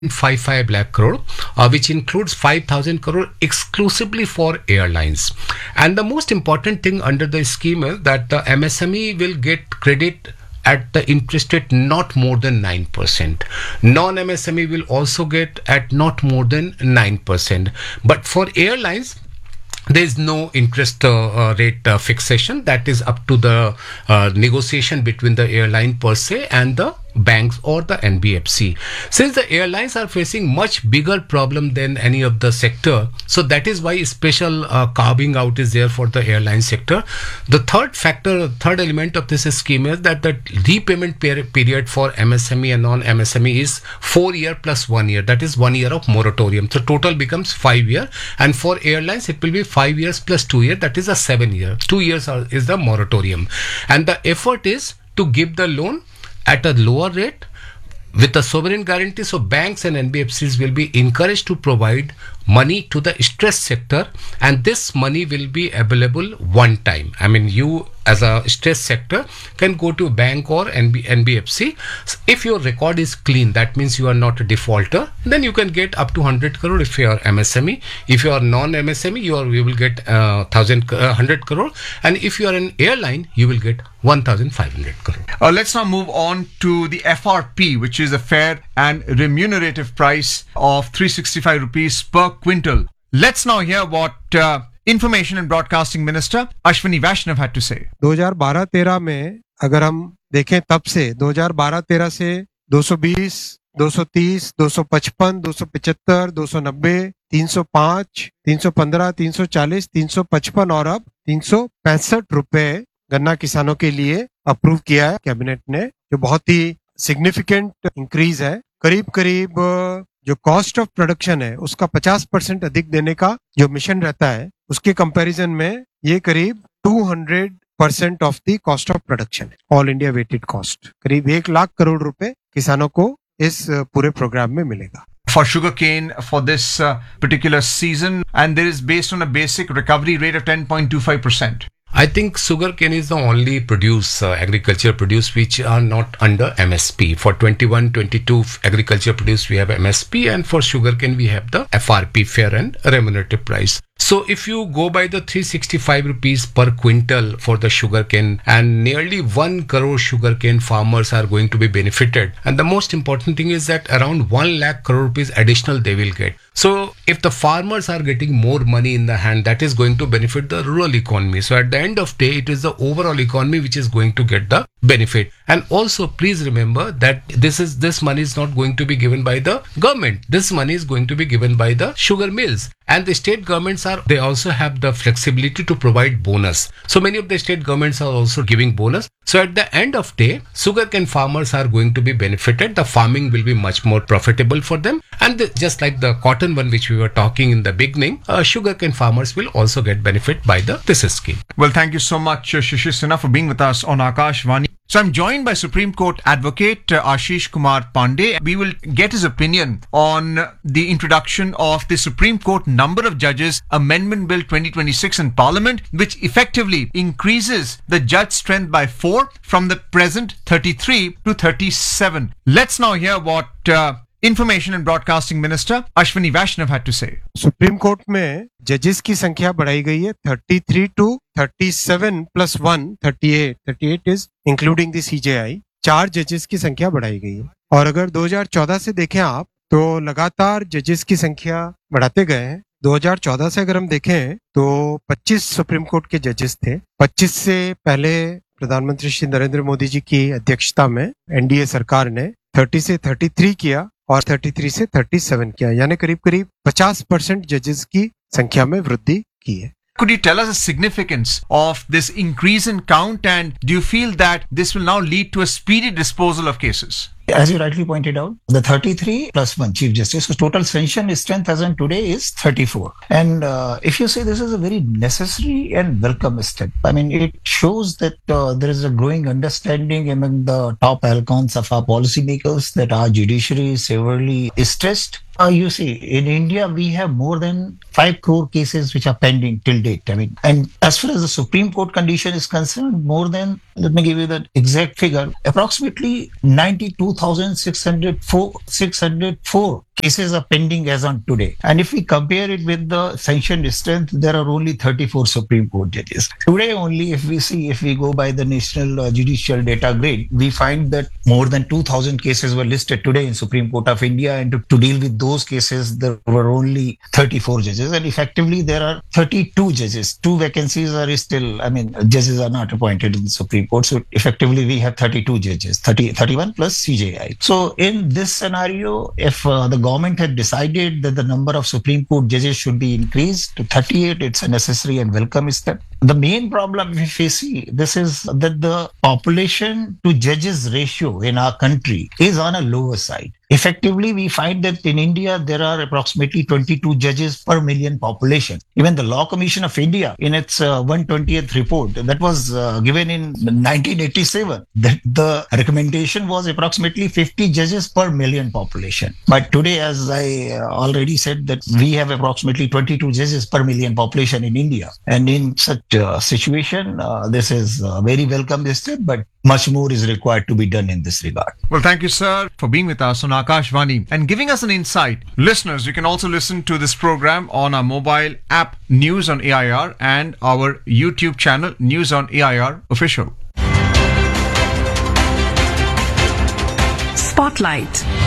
55 lakh crore, which includes 5,000 crore exclusively for airlines. And the most important thing under the scheme is that the MSME will get credit at the interest rate not more than 9%. Non-MSME will also get at not more than 9%. But for airlines, there is no interest rate fixation. That is up to the negotiation between the airline per se and the banks or the NBFC. Since the airlines are facing much bigger problem than any of the sector, so that is why special carving out is there for the airline sector. The third element of this scheme is that the repayment period for MSME and non-MSME is 4 year plus 1 year. That is 1 year of moratorium. So total becomes 5 year, and for airlines it will be 5 years plus 2 year. That is a 7 year. 2 years is the moratorium, and the effort is to give the loan at a lower rate with a sovereign guarantee. So banks and NBFCs will be encouraged to provide money to the stressed sector, and this money will be available one time. I mean, you as a stressed sector can go to bank or NBFC. If your record is clean, that means you are not a defaulter, then you can get up to 100 crore if you are MSME. If you are non-MSME, you will get 100 crore, and if you are an airline, you will get 1,500 crore. Let's now move on to the FRP, which is a fair and remunerative price of 365 rupees per quintal. Let's now hear what Information and Broadcasting Minister Ashwini Vaishnav had to say. 2012-13 में अगर हम देखें तब से 2012-13 से 220, 230, 255, 275, 290, 305, 315, 340, 355 और अब 365 रुपए गन्ना किसानों के लिए अप्रूव किया है कैबिनेट ने, जो बहुत ही सिग्निफिकेंट इंक्रीज है. करीब करीब जो कॉस्ट ऑफ प्रोडक्शन है उसका 50% अधिक देने का जो मिशन रहता है, उसके कंपैरिजन में ये करीब 200% of the cost of production है. ऑल इंडिया वेटेड कॉस्ट करीब 1 लाख करोड़ रुपए किसानों को इस पूरे प्रोग्राम में मिलेगा. For sugarcane for this particular season, and there is based on a basic recovery rate of 10.25%. I think sugarcane is the only agriculture produce which are not under MSP. For 21-22 agriculture produce we have MSP, and for sugarcane we have the FRP, fair and remunerative price. So if you go by the 365 rupees per quintal for the sugarcane, and nearly 1 crore sugarcane farmers are going to be benefited, and the most important thing is that around 1 lakh crore rupees additional they will get. So if the farmers are getting more money in the hand, that is going to benefit the rural economy. So at the end of the day, it is the overall economy which is going to get the benefit. And also please remember that this money is not going to be given by the government. This money is going to be given by the sugar mills. And the state governments they also have the flexibility to provide bonus. So many of the state governments are also giving bonus. So at the end of the day, sugarcane farmers are going to be benefited. The farming will be much more profitable for them. And just like the cotton one which we were talking in the beginning, sugarcane farmers will also get benefit by this scheme. Well, thank you so much, Shishir Sinha, for being with us on Akashvani. So I'm joined by Supreme Court Advocate Ashish Kumar Pandey. We will get his opinion on the introduction of the Supreme Court Number of Judges Amendment Bill 2026 in Parliament, which effectively increases the judge strength by 4 from the present 33 to 37. Let's now hear what Information and Broadcasting Minister Ashwini Vaishnav had to say. Supreme court में जजेस की संख्या बढ़ाई गई है 33 to 37 plus 1 38 is including the CJI. 4 जजेस की संख्या बढ़ाई गई है. और अगर 2014 से देखें आप तो लगातार जजेस की संख्या बढ़ाते गए हैं. 2014 से अगर हम देखें तो 25 सुप्रीम कोर्ट के जजेस थे. 25 से पहले प्रधानमंत्री श्री नरेंद्र मोदी जी की अध्यक्षता में एनडीए सरकार ने 30 से 33 किया और 33 से 37 किया, यानी करीब करीब 50% जजेस की संख्या में वृद्धि की है. Could you tell us the significance of this increase in count, and do you feel that this will now lead to a speedy disposal of cases? As you rightly pointed out, the 33 plus 1 Chief Justice, so total sanction strength as on today is 34. And if you say this is a very necessary and welcome step, I mean, it shows that there is a growing understanding among the top icons of our policymakers that our judiciary is severely stressed You see, in India, we have more than 5 crore cases which are pending till date. I mean, and as far as the Supreme Court condition is concerned, more than, let me give you the exact figure, approximately 92,604 cases are pending as on today. And if we compare it with the sanctioned strength, there are only 34 Supreme Court judges. Today only, if we go by the National Judicial Data Grid, we find that more than 2,000 cases were listed today in Supreme Court of India, and to deal with those cases, there were only 34 judges, and effectively there are 32 judges. 2 vacancies are still, judges are not appointed in the Supreme Court, so effectively we have 32 judges, 31 plus CJI. So in this scenario, if the government had decided that the number of Supreme Court judges should be increased to 38, it's a necessary and welcome step. The main problem, if we see, this is that the population to judges ratio in our country is on a lower side. Effectively, we find that in India, there are approximately 22 judges per million population. Even the Law Commission of India, in its 120th report that was given in 1987, that the recommendation was approximately 50 judges per million population. But today, as I already said, that we have approximately 22 judges per million population in India. And in such a situation, this is a very welcome step, but much more is required to be done in this regard. Well, thank you, sir, for being with us on Akashvani and giving us an insight. Listeners, you can also listen to this program on our mobile app News on AIR and our YouTube channel News on AIR Official. Spotlight.